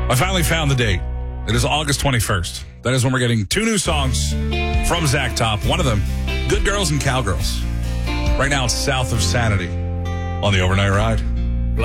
I finally found the date. It is August 21st. That is when we're getting 2 new songs from Zach Top. One of them, Good Girls and Cowgirls. Right now it's South of Sanity on the Overnight Ride.